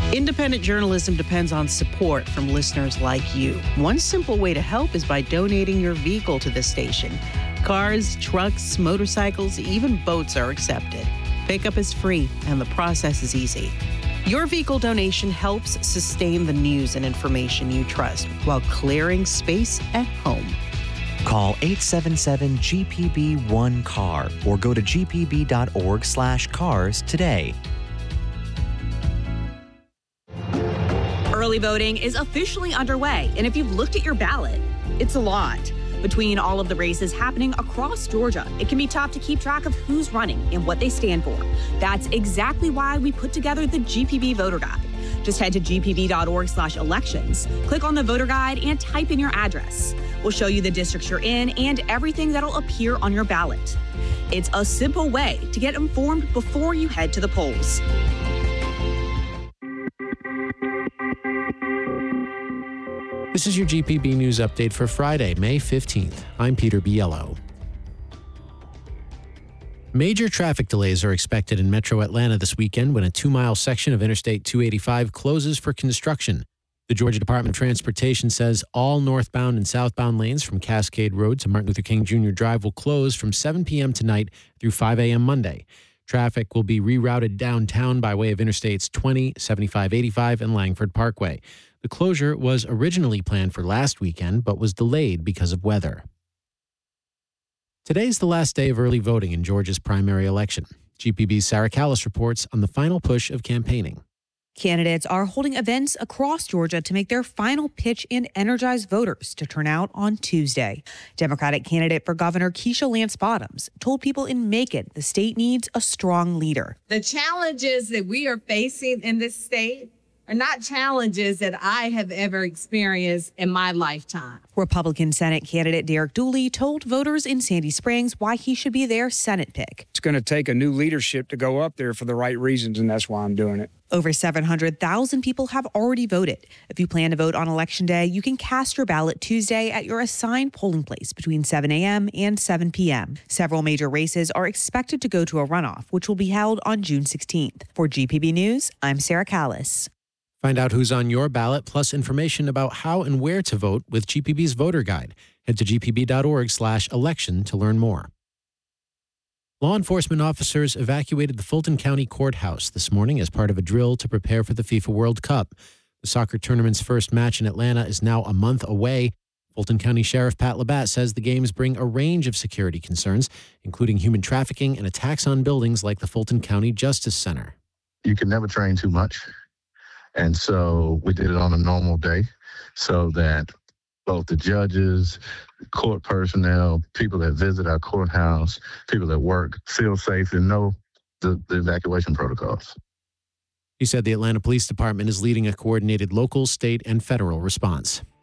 Independent journalism depends on support from listeners like you. One simple way to help is by donating your vehicle to the station. Cars, trucks, motorcycles, even boats are accepted. Pickup is free and the process is easy. Your vehicle donation helps sustain the news and information you trust while clearing space at home. Call 877-GPB-1-CAR or go to gpb.org/cars today. Early voting is officially underway, and if you've looked at your ballot, it's a lot. Between all of the races happening across Georgia, it can be tough to keep track of who's running and what they stand for. That's exactly why we put together the GPB Voter Guide. Just head to gpb.org/elections, click on the voter guide, and type in your address. We'll show you the districts you're in and everything that'll appear on your ballot. It's a simple way to get informed before you head to the polls. This is your GPB News Update for Friday, May 15th. I'm Peter Biello. Major traffic delays are expected in Metro Atlanta this weekend when a 2-mile section of Interstate 285 closes for construction. The Georgia Department of Transportation says all northbound and southbound lanes from Cascade Road to Martin Luther King Jr. Drive will close from 7 p.m. tonight through 5 a.m. Monday. Traffic will be rerouted downtown by way of Interstates 20, 75, 85, and Langford Parkway. The closure was originally planned for last weekend, but was delayed because of weather. Today's the last day of early voting in Georgia's primary election. GPB's Sarah Callis reports on the final push of campaigning. Candidates are holding events across Georgia to make their final pitch and energize voters to turn out on Tuesday. Democratic candidate for governor Keisha Lance Bottoms told people in Macon the state needs a strong leader. The challenges that we are facing in this state are not challenges that I have ever experienced in my lifetime. Republican Senate candidate Derek Dooley told voters in Sandy Springs why he should be their Senate pick. It's going to take a new leadership to go up there for the right reasons, and that's why I'm doing it. Over 700,000 people have already voted. If you plan to vote on Election Day, you can cast your ballot Tuesday at your assigned polling place between 7 a.m. and 7 p.m. Several major races are expected to go to a runoff, which will be held on June 16th. For GPB News, I'm Sarah Callis. Find out who's on your ballot, plus information about how and where to vote with GPB's Voter Guide. Head to gpb.org/election to learn more. Law enforcement officers evacuated the Fulton County Courthouse this morning as part of a drill to prepare for the FIFA World Cup. The soccer tournament's first match in Atlanta is now a month away. Fulton County Sheriff Pat Labatt says the games bring a range of security concerns, including human trafficking and attacks on buildings like the Fulton County Justice Center. You can never train too much. And so we did it on a normal day so that both the judges, court personnel, people that visit our courthouse, people that work feel safe and know the evacuation protocols. He said the Atlanta Police Department is leading a coordinated local, state, and federal response.